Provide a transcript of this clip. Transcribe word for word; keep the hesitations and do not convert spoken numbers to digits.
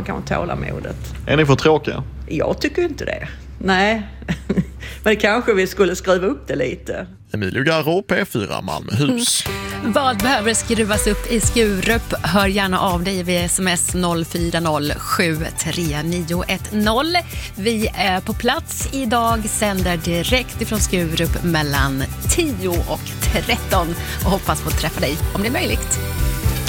kanske tålamodet. Är ni för tråkiga? Jag tycker inte det. Nej, men kanske vi skulle skruva upp det lite. Emilio Garro, P fyra Malmöhus. Vad behöver skruvas upp i Skurup? Hör gärna av dig vid sms noll fyra noll sju tre nio ett noll. Vi är på plats idag, sänder direkt ifrån Skurup mellan tio och tretton och hoppas få träffa dig om det är möjligt.